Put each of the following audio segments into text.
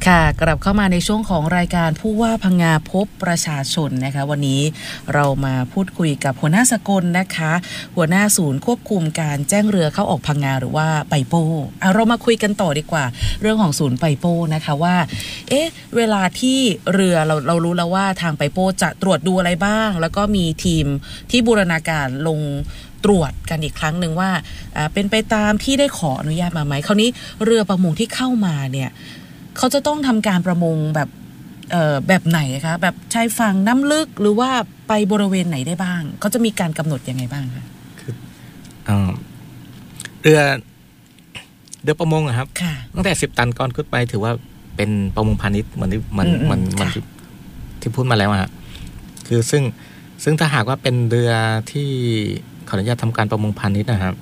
ค่ะกลับเข้ามาในช่วงของรายการผู้ว่าพังงาพบประชาชนนะคะวันนี้เรามาพูดคุยกับหัวหน้าสกลนะคะหัวหน้าศูนย์ควบคุมการแจ้งเรือเข้าออกพังงาหรือว่าไปโป้เรามาคุยกันต่อดีกว่าเรื่องของศูนย์ไปโป้นะคะว่าเวลาที่เรือเรารู้แล้วว่าทางไปโป้จะตรวจดูอะไรบ้างแล้วก็มีทีมที่บูรณาการลงตรวจกันอีกครั้งหนึ่งว่าเป็นไปตามที่ได้ขออนุญาตมาไหมคราวนี้เรือประมงที่เข้ามาเนี่ยเขาจะต้องทำการประมงแบบไหนคะแบบชายฝั่งน้ำลึกหรือว่าไปบริเวณไหนได้บ้างเขาจะมีการกำหนดยังไงบ้างคะคือเรือประมงอะครับตั้งแต่10 ตันก่อนขึ้นไปถือว่าเป็นประมงพาณิชย์เหมือนที่พูดมาแล้วอะคือซึ่งถ้าหากว่าเป็นเรือที่ขออนุญาตทำการประมงพาณิชย์นะครับ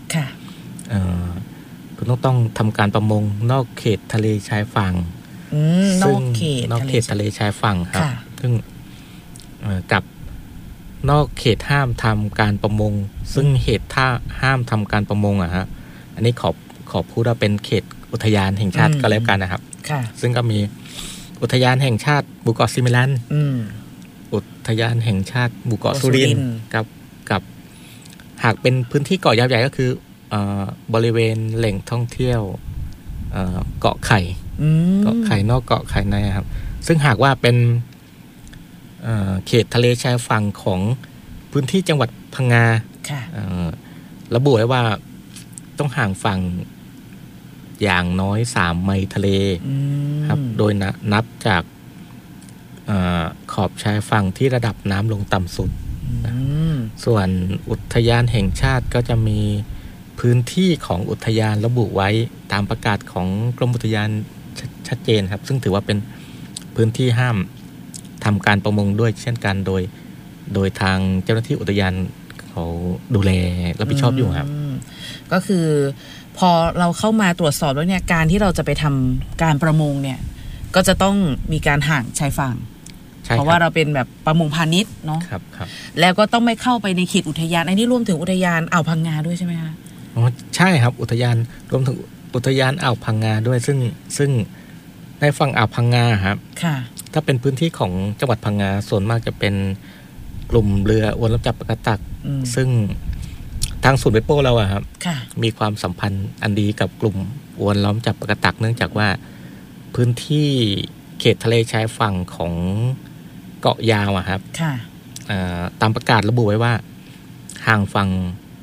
คุณต้องทำการประมงนอกเขตทะเลชายฝั่งนอกเขตทะเลชายฝั่งครับซึ่งกับนอกเขตห้ามทำการประมงซึ่งเหตุถ้าห้ามทำการประมงอะฮะอันนี้ขอพูดว่าเป็นเขตอุทยานแห่งชาติก็แล้วกันนะครับซึ่งก็มีอุทยานแห่งชาติหมู่เกาะซิมิลันอุทยานแห่งชาติหมู่เกาะสุรินทร์กับหากเป็นพื้นที่เกาะยาวใหญ่ก็คือบริเวณแหล่งท่องเที่ยวเกาะไข่นอกเกาะไข่ในครับซึ่งหากว่าเป็นเขตทะเลชายฝั่งของพื้นที่จังหวัดพังงาระบุไว้ว่าต้องห่างฝั่งอย่างน้อย3 ไมล์ทะเลครับโดยนับจากขอบชายฝั่งที่ระดับน้ำลงต่ำสุดส่วนอุทยานแห่งชาติก็จะมีพื้นที่ของอุทยานระบุไว้ตามประกาศของกรมอุทยานชัดเจนครับซึ่งถือว่าเป็นพื้นที่ห้ามทำการประมงด้วยเช่นกันโดยทางเจ้าหน้าที่อุทยานเขาดูแลรับผิดชอบอยู่ครับก็คือพอเราเข้ามาตรวจสอบแล้วเนี่ยการที่เราจะไปทำการประมงเนี่ยก็จะต้องมีการห่างชายฝั่งเพราะว่าเราเป็นแบบประมงพาณิชย์เนาะครับแล้วก็ต้องไม่เข้าไปในเขตอุทยานอันนี้รวมถึงอุทยานอ่าวพังงาด้วยใช่ไหมคะอ๋อใช่ครับอุทยานรวมถึงอุทยานอ่าวพังงาด้วยซึ่งในฝั่งอ่าวพังงาครับถ้าเป็นพื้นที่ของจังหวัดพังงาส่วนมากจะเป็นกลุ่มเรืออวนรับจับปลากระตักซึ่งทางศูนย์ไปโป้เราอะครับมีความสัมพันธ์อันดีกับกลุ่มอวนล้อมจับปลากระตักเนื่องจากว่าพื้นที่เขตทะเลชายฝั่งของเกาะยาวอะครับตามประกาศระบุไว้ว่าห่างฝั่ง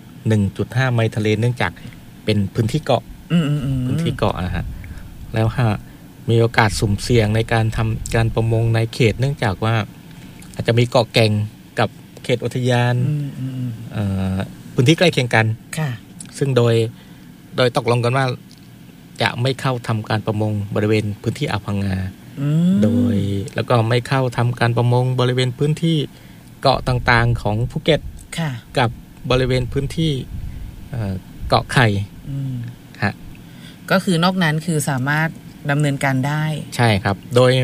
1.5 ไมล์ทะเลเนื่องจากเป็นพื้นที่เกาะพื้นที่เกาะนะฮะแล้วมีโอกาสสุ่มเสี่ยงในการทำการประมงในเขตเนื่องจากว่าอาจจะมีเกาะแก่งกับเขตอุทยานพื้นที่ใกล้เคียงกันซึ่งโดยตกลงกันว่าจะไม่เข้าทำการประมงบริเวณพื้นที่อ่าวพังงาแล้วก็ไม่เข้าทำการประมงบริเวณพื้นที่เกาะต่างๆของภูเก็ตกับบริเวณพื้นที่เกาะไข่ก็คือนอกนั้นคือสามารถดำเนินการได้ใช่ครับโดย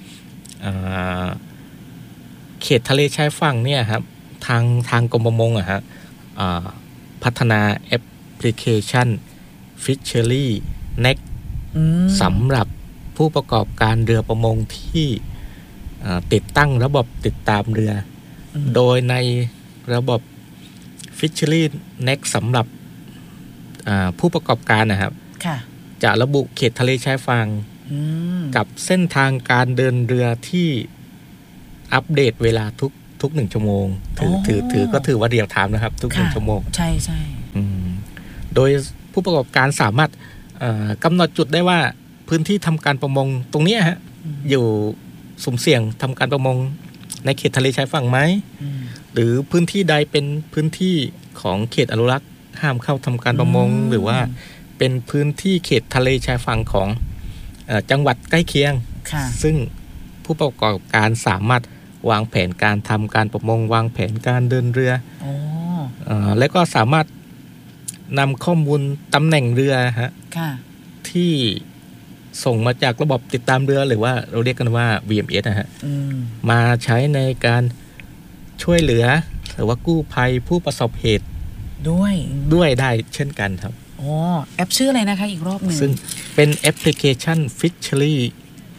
เขตทะเลชายฝั่งเนี่ยครับทางกรมประมงอะฮะพัฒนาแอปพลิเคชัน Fishery Next สำหรับผู้ประกอบการเรือประมงที่ติดตั้งระบบติดตามเรือโดยในระบบ Fishery Next สำหรับผู้ประกอบการนะครับจะระบุเขตทะเลชายฝั่งกับเส้นทางการเดินเรือที่อัปเดตเวลาทุก1 ชั่วโมงถือว่าเรียลไทม์นะครับทุก1 ชั่วโมงใช่โดยผู้ประกอบการสามารถกำหนดจุดได้ว่าพื้นที่ทำการประมงตรงนี้ฮะอยู่สุ่มเสี่ยงทำการประมงในเขตทะเลชายฝั่งไหมหรือพื้นที่ใดเป็นพื้นที่ของเขตอนุรักษ์ห้ามเข้าทำการประมงหรือว่าเป็นพื้นที่เขตทะเลชายฝั่งของจังหวัดใกล้เคียงซึ่งผู้ประกอบการสามารถวางแผนการทำการประมงวางแผนการเดินเรือและก็สามารถนำข้อมูลตำแหน่งเรือฮะที่ส่งมาจากระบบติดตามเรือหรือว่าเราเรียกกันว่า VMS นะฮะมาใช้ในการช่วยเหลือหรือว่ากู้ภัยผู้ประสบเหตุด้วยได้เช่นกันครับแอปชื่ออะไรนะคะอีกรอบนึงซึ่งเป็นแอปพลิเคชัน Fishery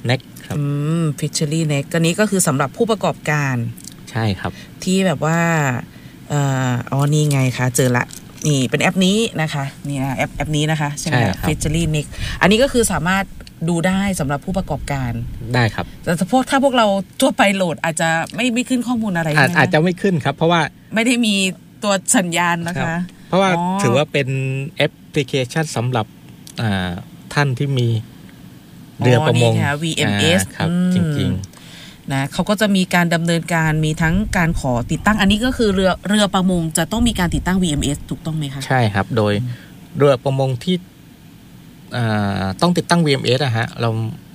Next ครับ Fishery Next อันนี้ก็คือสำหรับผู้ประกอบการใช่ครับที่แบบว่านี่ไงคะเจอละนี่เป็นแอปนี้นะคะนี่นะแอปนี้นะคะใช่ไหม Fishery Next อันนี้ก็คือสามารถดูได้สำหรับผู้ประกอบการได้ครับแต่ถ้าพวกเราทั่วไปโหลดอาจจะไม่ขึ้นข้อมูลอะไรอาจจะไม่ขึ้นครับเพราะว่าไม่ได้มีตัวสัญญาณนะคะเพราะว่าถือว่าเป็นแอปพลิเคชันสำหรับท่านที่มีเรือประมง VMS ครับจริงๆนะเขาก็จะมีการดำเนินการมีทั้งการขอติดตั้งอันนี้ก็คือเรือประมงจะต้องมีการติดตั้ง VMS ถูกต้องไหมคะใช่ครับโดยเรือประมงที่ต้องติดตั้ง VMS อะฮะเรา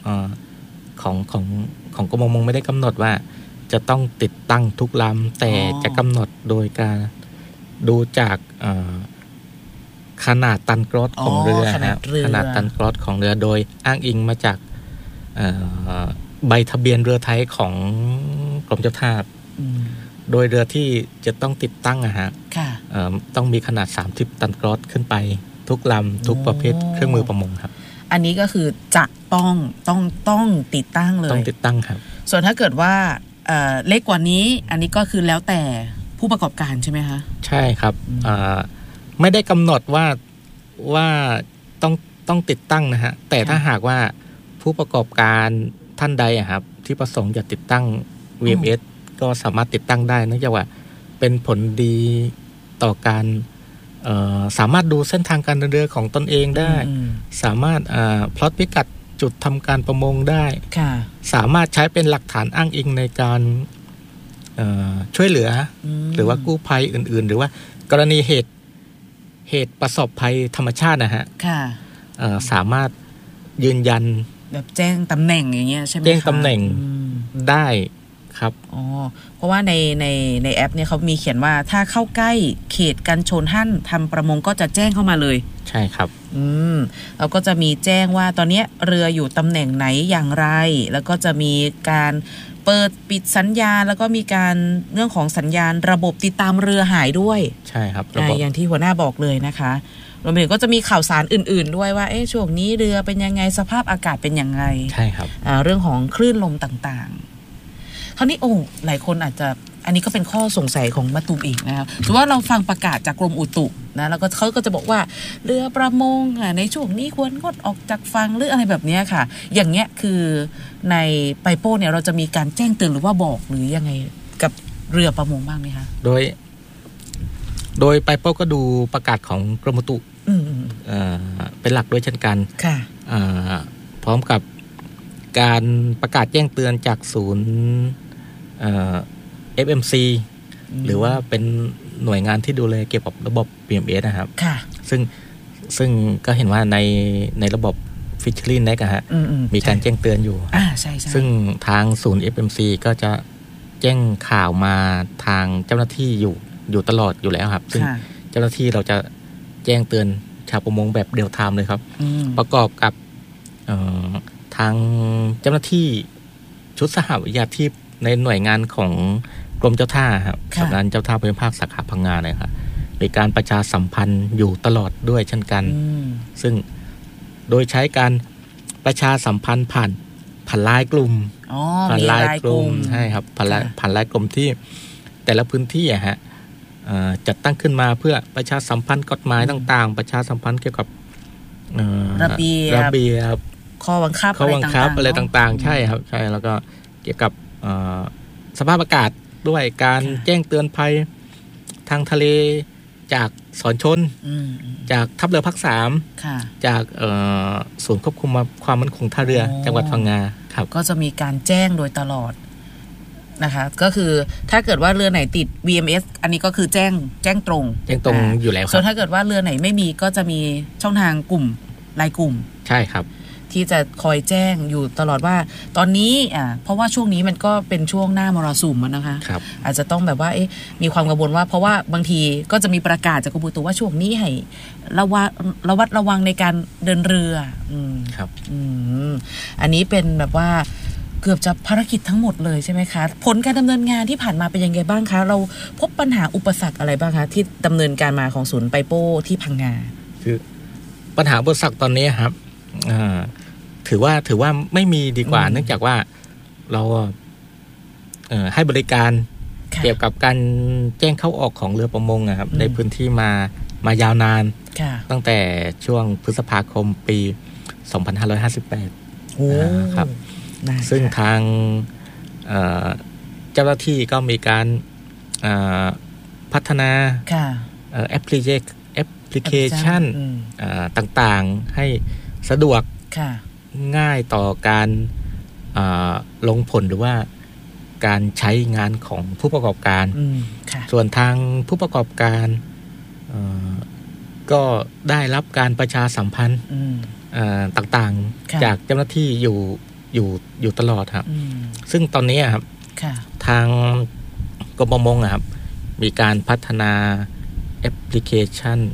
ของกรมประมงไม่ได้กำหนดว่าจะต้องติดตั้งทุกลำแต่จะกำหนดโดยการดูจากขนาดตันกรอสของเรือขนาดตันกรอสของเรือโดยอ้างอิงมาจากใบทะเบียนเรือไทยของกรมเจ้าท่าโดยเรือที่จะต้องติดตั้งอะฮะต้องมีขนาด30ตันกรอสขึ้นไปทุกลำทุกประเภทเครื่องมือประมงครับอันนี้ก็คือจะต้องติดตั้งเลยต้องติดตั้งครับส่วนถ้าเกิดว่าเล็กกว่านี้อันนี้ก็คือแล้วแต่ผู้ประกอบการใช่ไหมคะใช่ครับไม่ได้กำหนดว่าต้องติดตั้งนะฮะแต่ถ้าหากว่าผู้ประกอบการท่านใดอะครับที่ประสงค์จะติดตั้ง VMS ก็สามารถติดตั้งได้เนื่องจากว่าเป็นผลดีต่อการสามารถดูเส้นทางการเดินเรือของตนเองได้สามารถพลอตพิกัดจุดทำการประมงได้สามารถใช้เป็นหลักฐานอ้างอิงในการช่วยเหลือหรือว่ากู้ภัยอื่นๆหรือว่ากรณีเหตุประสบภัยธรรมชาตินะฮะสามารถยืนยันแบบแจ้งตำแหน่งอย่างเงี้ยใช่ไหมคะแจ้งตำแหน่งได้ครับเพราะว่าในแอปเนี่ยเขามีเขียนว่าถ้าเข้าใกล้เขตกันชนห้ามทำประมงก็จะแจ้งเข้ามาเลยใช่ครับเราก็จะมีแจ้งว่าตอนนี้เรืออยู่ตำแหน่งไหนอย่างไรแล้วก็จะมีการเปิดปิดสัญญาณแล้วก็มีการเรื่องของสัญญาณระบบติดตามเรือหายด้วยใช่ครับอย่างที่หัวหน้าบอกเลยนะคะรวมไปถึงก็จะมีข่าวสารอื่นๆด้วยว่าช่วงนี้เรือเป็นยังไงสภาพอากาศเป็นยังไงใช่ครับเรื่องของคลื่นลมต่างๆคราวนี้หลายคนอาจจะอันนี้ก็เป็นข้อสงสัยของมะตูมเองนะครับถือว่าเราฟังประกาศจากกรมอุตุนะแล้วก็เขาก็จะบอกว่าเรือประมงในช่วงนี้ควรงดออกจากฝั่งหรืออะไรแบบนี้ค่ะอย่างเงี้ยคือในไปโป้เนี่ยเราจะมีการแจ้งเตือนหรือว่าบอกหรือยังไงกับเรือประมงบ้างไหมคะโดยไปโป้ก็ดูประกาศของกรมอุตุเป็นหลักด้วยเช่นกันค่ะพร้อมกับการประกาศแจ้งเตือนจากศูนย์FMC หรือว่าเป็นหน่วยงานที่ดูแลเกี่ยวกับระบบ PMS นะครับซึ่งก็เห็นว่าในระบบ Fishery Next ฮะมีการแจ้งเตือนอยู่ใช่ซึ่งทางศูนย์ FMC ก็จะแจ้งข่าวมาทางเจ้าหน้าที่อยู่ตลอดอยู่แล้วครับซึ่งเจ้าหน้าที่เราจะแจ้งเตือนชาวประมงแบบเรียลไทม์เลยครับประกอบกับทางเจ้าหน้าที่ชุดสหวิทยาชีพในหน่วยงานของกรมเจ้าท่าครับสำนักงานเจ้าท่าภูมิภาคสาขาพังงาเลยครับมีการประชาสัมพันธ์อยู่ตลอดด้วยเช่นกันซึ่งโดยใช้การประชาสัมพันธ์ผ่านไลน์กลุ่มผ่านไลน์กลุ่มใช่ครับผ่านไลน์กลุ่มที่แต่ละพื้นที่อะฮะจัดตั้งขึ้นมาเพื่อประชาสัมพันธ์กฎหมายต่างๆประชาสัมพันธ์เกี่ยวกับระเบียบข้อบังคับอะไรต่างๆใช่ครับใช่แล้วก็เกี่ยวกับสภาพอากาศด้วยการแจ้งเตือนภัยทางทะเลจากสอนชนจากทัพเรือภาค3จากศูนย์ควบคุมความมั่นคงท่าเรือจังหวัดพังงาครับก็จะมีการแจ้งโดยตลอดนะคะก็คือถ้าเกิดว่าเรือไหนติด VMS อันนี้ก็คือแจ้งตรงอยู่แล้วครับส่วนถ้าเกิดว่าเรือไหนไม่มีก็จะมีช่องทางกลุ่มไลน์กลุ่มใช่ครับที่จะคอยแจ้งอยู่ตลอดว่าตอนนี้เพราะว่าช่วงนี้มันก็เป็นช่วงหน้ามรสุมนะคะอาจจะต้องแบบว่ามีความกังวลว่าเพราะว่าบางทีก็จะมีประกาศจากกรมอุตุว่าช่วงนี้ให้ระวัดระวังในการเดินเรือครับอันนี้เป็นแบบว่าเกือบจะภารกิจทั้งหมดเลยใช่ไหมคะผลการดำเนินงานที่ผ่านมาเป็นยังไงบ้างคะเราพบปัญหาอุปสรรคอะไรบ้างคะที่ดำเนินการมาของศูนย์ไปโป้ที่พังงาคือปัญหาอุปสรรคตอนนี้ครับถืถือว่าไม่มีดีกว่าเนื่องจากว่าเราให้บริการเกี่ยวกับการแจ้งเข้าออกของเรือประมงครับในพื้นที่มายาวนานตั้งแต่ช่วงพฤษภาคมปี2558ครับซึ่งทางเจ้าหน้าที่ก็มีการพัฒนาแอปพลิเคชันต่างๆให้สะดวกง่ายต่อการลงผลหรือว่าการใช้งานของผู้ประกอบการส่วนทางผู้ประกอบการก็ได้รับการประชาสัมพันธ์ต่างๆจากเจ้าหน้าที่อยู่ตลอดครับซึ่งตอนนี้ครับทางกรมประมงครับมีการพัฒนาแอปพลิเคชัน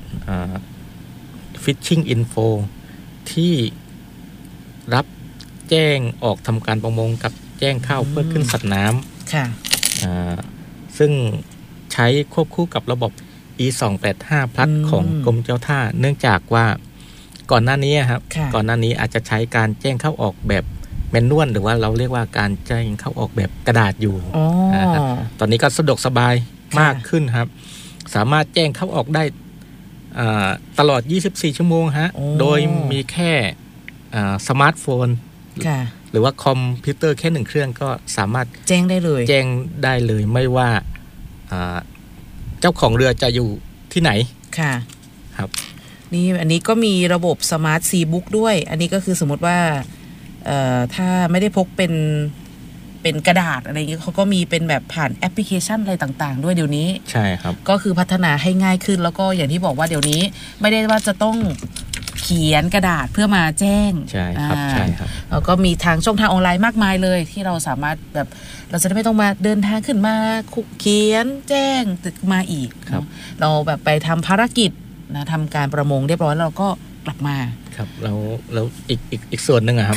Fishing Info ที่รับแจ้งออกทำการประมงกับแจ้งเข้าเพื่อขึ้นสัตว์น้ำซึ่งใช้ควบคู่กับระบบ E285 Plus ของกรมเจ้าท่าเนื่องจากว่าก่อนหน้านี้ครับก่อนหน้านี้อาจจะใช้การแจ้งเข้าออกแบบแมนนวลหรือว่าเราเรียกว่าการแจ้งเข้าออกแบบกระดาษอยู่ตอนนี้ก็สะดวกสบายมากขึ้นครับสามารถแจ้งเข้าออกได้ตลอด24ชั่วโมงฮะโดยมีแค่สมาร์ทโฟนหรือว่าคอมพิวเตอร์แค่1เครื่องก็สามารถแจ้งได้เลยไม่ว่าเจ้าของเรือจะอยู่ที่ไหนค่ะครับนี่อันนี้ก็มีระบบสมาร์ทซีบุ๊กด้วยอันนี้ก็คือสมมติว่าถ้าไม่ได้พกเป็นกระดาษอะไรอย่างเงี้ยเขาก็มีเป็นแบบผ่านแอปพลิเคชันอะไรต่างๆด้วยเดี๋ยวนี้ใช่ครับก็คือพัฒนาให้ง่ายขึ้นแล้วก็อย่างที่บอกว่าเดี๋ยวนี้ไม่ได้ว่าจะต้องเขียนกระดาษเพื่อมาแจ้งใช่ครับใช่ครับแล้วก็มีทางช่องทางออนไลน์มากมายเลยที่เราสามารถแบบเราจะไม่ต้องมาเดินทางขึ้นมาเขียนแจ้งตึกมาอีกเราแบบไปทำภารกิจนะทำการประมงเรียบร้อยเราก็กลับมาครับแล้วอีกส่วนหนึ่งครับ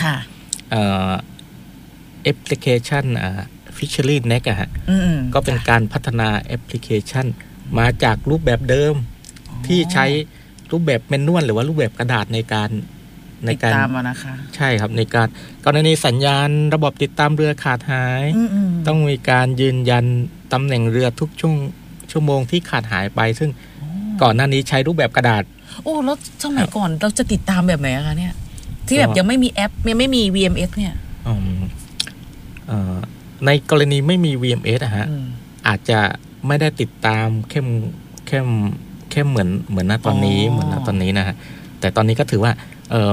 แอปพลิเคชันFishery Next ฮะก็เป็นการพัฒนาแอปพลิเคชันมาจากรูปแบบเดิมที่ใช้รูปแบบแมนนวลหรือว่ารูปแบบกระดาษในการติดตามนะคะใช่ครับในการกรณีสัญญาณระบบติดตามเรือขาดหายต้องมีการยืนยันตำแหน่งเรือทุกชั่วโมงที่ขาดหายไปซึ่งก่อนหน้านี้ใช้รูปแบบกระดาษโอ้แล้วสมัยก่อนเราจะติดตามแบบไหนคะเนี่ยที่แบบยังไม่มีแอปยังไม่มี VMS เนี่ยในกรณีไม่มี VMS อะฮะอาจจะไม่ได้ติดตามเข้มเหมือนณตอนนี้นะฮะแต่ตอนนี้ก็ถือว่า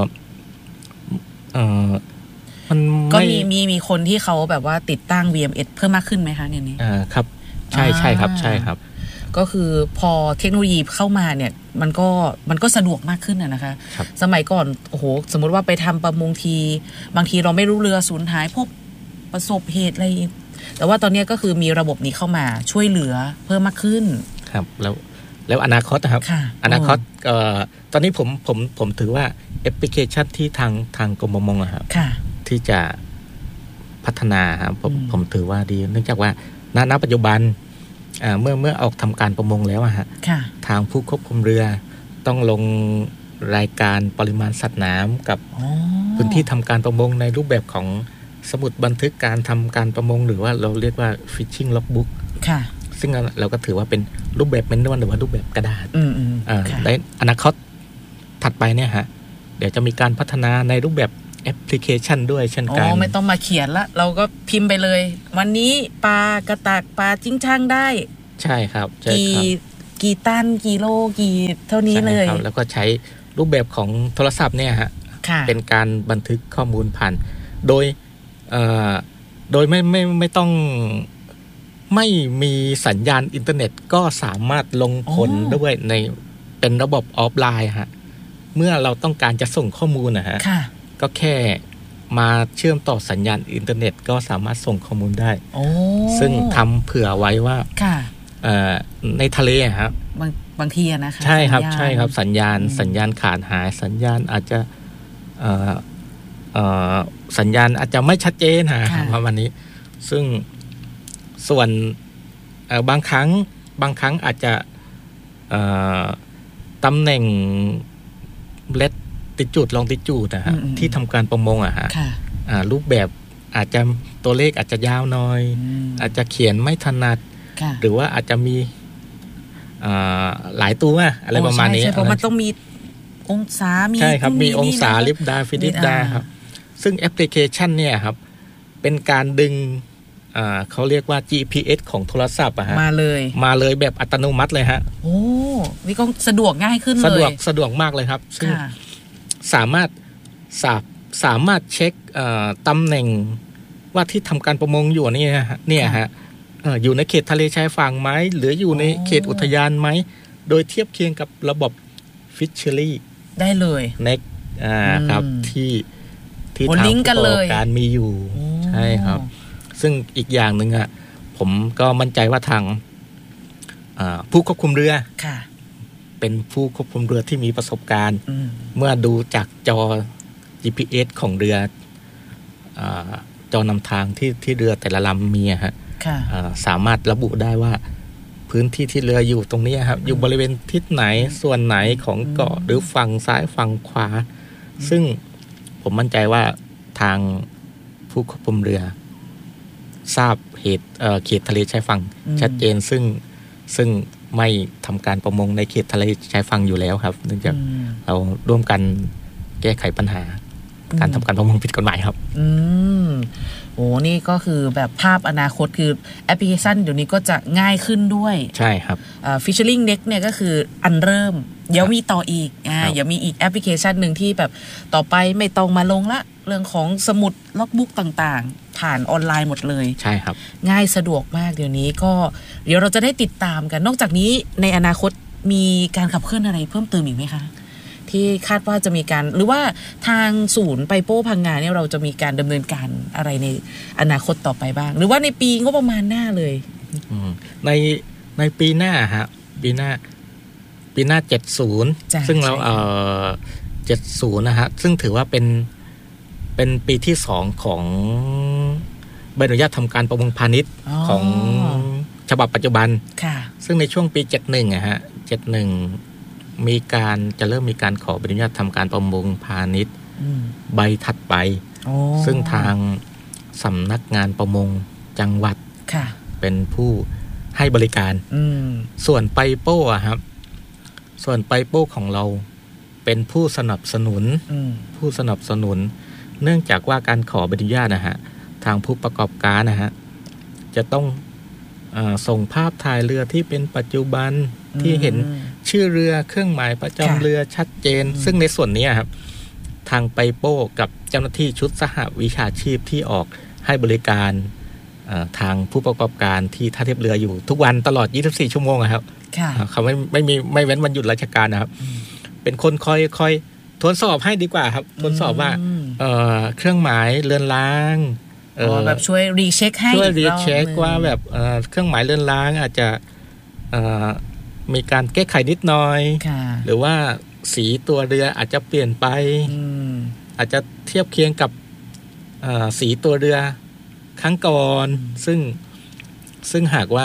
มันก็มีคนที่เขาแบบว่าติดตั้ง VMS เพิ่มมากขึ้นไหมคะเนี่ยนี้ครับใช่ครับใช่ครับก็คือพอเทคโนโลยีเข้ามาเนี่ยมันก็สะดวกมากขึ้นนะคะสมัยก่อนโอ้โหสมมติว่าไปทำประมงทีบางทีเราไม่รู้เรือสูญหายพบประสบเหตุอะไรแต่ว่าตอนนี้ก็คือมีระบบนี้เข้ามาช่วยเหลือเพิ่มมากขึ้นครับแล้วอนาคตนะครับอนาคตตอนนี้ผมถือว่าแอปพลิเคชันที่ทางกรมประมงครับที่จะพัฒนาครับผมถือว่าดีเนื่องจากว่าณปัจจุบันเมื่อออกทำการประมงแล้วฮะทางผู้ควบคุมเรือต้องลงรายการปริมาณสัตว์น้ำกับพื้นที่ทำการประมงในรูปแบบของสมุดบันทึกการทำการประมงหรือว่าเราเรียกว่า Fishing Logbook ซึ่งเราก็ถือว่าเป็นรูปแบบแมนนวลหรือว่ารูปแบบกระดาษในอนาคตถัดไปเนี่ยฮะเดี๋ยวจะมีการพัฒนาในรูปแบบแอปพลิเคชันด้วยเช่นกันไม่ต้องมาเขียนละเราก็พิมพ์ไปเลยวันนี้ปลากระตักปลาจิ้งช่างได้ใช่ครับกี่ตันกี่โลกี่เท่านี้เลยแล้วก็ใช้รูปแบบของโทรศัพท์เนี่ยฮะเป็นการบันทึกข้อมูลผ่านโดยไม่ต้องไม่มีสัญญาณอินเทอร์เน็ตก็สามารถลงผลด้วยในเป็นระบบออฟไลน์ฮะเมื่อเราต้องการจะส่งข้อมูลนะฮะก็แค่มาเชื่อมต่อสัญญาณอินเทอร์เน็ตก็สามารถส่งข้อมูลได้ซึ่งทำเผื่อไว้ว่าในทะเลครับบางทีนะคะใช่ครับสัญญาณขาดหายสัญญาณอาจจะสัญญาณอาจจะไม่ชัดเจนประมาณนี้ซึ่งส่วนบางครั้งอาจจะตำแหน่งติจูดลองติจูดนะฮะที่ทำการประมงฮะรูปแบบอาจจะตัวเลขอาจจะยาวหน่อยอาจจะเขียนไม่ถนัดหรือว่าอาจจะมีหลายตัวอะไรประมาณนี้ใช่เพราะมันต้องมีองศามีใช่ครับมีองศาลิปดาฟิลิปดาครับซึ่งแอปพลิเคชันเนี่ยครับเป็นการดึงเขาเรียกว่า GPS ของโทรศัพท์อะฮะมาเลยแบบอัตโนมัติเลยฮะโอ้นี่ก็สะดวกง่ายขึ้นเลยสะดวกมากเลยครับซึ่งสามารถเช็คตำแหน่งว่าที่ทำการประมงอยู่เนี่ยฮะอยู่ในเขตทะเลชายฝั่งไหมหรืออยู่ในเขตอุทยานไหมโดยเทียบเคียงกับระบบ Fishery ได้เลย Next ครับที่ทางผู้ประกอบการมีอยู่ใช่ครับซึ่งอีกอย่างหนึ่งผมก็มั่นใจว่าทางผู้ควบคุมเรือเป็นผู้ควบคุมเรือที่มีประสบการณ์เมื่อดูจากจอ GPS ของเรือจอนำทางที่เรือแต่ละลำมีฮะสามารถระบุได้ว่าพื้นที่ที่เรืออยู่ตรงนี้ครับอยู่บริเวณทิศไหนส่วนไหนของเกาะหรือฝั่งซ้ายฝั่งขวาซึ่งผมมั่นใจว่าทางผู้ควบคุมเรือทราบเขตทะเลชายฝั่งชัดเจนซึ่งไม่ทำการประมงในเขตทะเลชายฝั่งอยู่แล้วครับเนื่องจากเราร่วมกันแก้ไขปัญหาการทำการประมงผิดกฎหมายครับโอ้นี่ก็คือแบบภาพอนาคตคือแอปพลิเคชันเดี๋ยวนี้ก็จะง่ายขึ้นด้วยใช่ครับ Fishery Next เนี่ยก็คืออันเริ่มเดี๋ยวมีต่ออีกเดี๋ยวมีอีกแอปพลิเคชันหนึ่งที่แบบต่อไปไม่ต้องมาลงละเรื่องของสมุดล็อกบุ๊กต่างๆผ่านออนไลน์หมดเลยใช่ครับง่ายสะดวกมากเดี๋ยวนี้ก็เดี๋ยวเราจะได้ติดตามกันนอกจากนี้ในอนาคตมีการขับเคลื่อนอะไรเพิ่มเติมอีกไหมคะที่คาดว่าจะมีการหรือว่าทางศูนย์ไปโป้พังงาเนี่ยเราจะมีการดำเนินการอะไรในอนาคตต่อไปบ้างหรือว่าในปีก็ประมาณหน้าเลยในปีหน้าฮะปีหน้า70ซึ่งเรา70นะฮะซึ่งถือว่าเป็นปีที่2ของใบอนุญาตทำการประมงพาณิชย์ของฉบับปัจจุบันซึ่งในช่วงปี71ฮะ71จะเริ่มมีการขอใบอนุญาตทำการประมงพาณิชย์ใบถัดไปซึ่งทางสำนักงานประมงจังหวัดเป็นผู้ให้บริการส่วนไปโป้ครับส่วนไปโป้ของเราเป็นผู้สนับสนุนเนื่องจากว่าการขอใบอนุญาตนะฮะทางผู้ประกอบการนะฮะจะต้องส่งภาพถ่ายเรือที่เป็นปัจจุบันที่เห็นชื่อเรือเครื่องหมายประจำเรือชัดเจนซึ่งในส่วนนี้ครับทางไปโป้กับเจ้าหน้าที่ชุดสหวิชาชีพที่ออกให้บริการทางผู้ประกอบการที่ท่าเทียบเรืออยู่ทุกวันตลอด24ชั่วโมงครับเขาไม่เว้นวันหยุดราชการนะครับเป็นคนคอยทดสอบให้ดีกว่าครับทดสอบว่าเครื่องหมายเรือนล้างแบบช่วยรีเช็คให้ช่วยรีเช็คว่าแบบเครื่องหมายเรือนล้างอาจจะมีการแก้ไขนิดหน่อยหรือว่าสีตัวเรืออาจจะเปลี่ยนไปอาจจะเทียบเคียงกับสีตัวเรือครั้งก่อนซึ่งหากว่า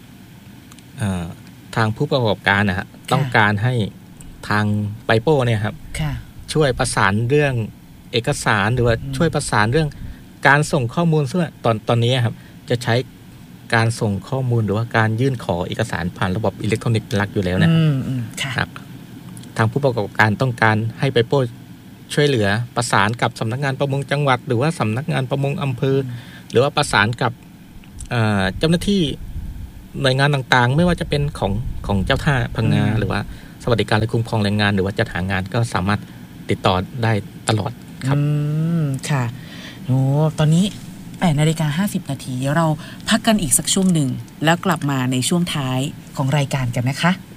ทางผู้ประกอบการนะฮะต้องการให้ทางไปโป้เนี่ยครับช่วยประสานเรื่องเอกสารหรือว่าช่วยประสานเรื่องการส่งข้อมูลซึ่งตอนนี้ครับจะใช้การส่งข้อมูลหรือว่าการยื่นขอเอกสารผ่านระบบอิเล็กทรอนิกส์เป็นหลักอยู่แล้วนะครับทางผู้ประกอบการต้องการให้ไปโป้ช่วยเหลือประสานกับสำนักงานประมงจังหวัดหรือว่าสำนักงานประมงอำเภอหรือว่าประสานกับเจ้าหน้าที่หน่วยงานต่างๆไม่ว่าจะเป็นของเจ้าท่าพังงาหรือว่าสวัสดิการและคุ้มครองแรงงานหรือว่าจัดหางานก็สามารถติดต่อได้ตลอดครับค่ะโอ้ตอนนี้ 8:50 นาทีเดี๋ยวเราพักกันอีกสักช่วงหนึ่งแล้วกลับมาในช่วงท้ายของรายการกันนะคะ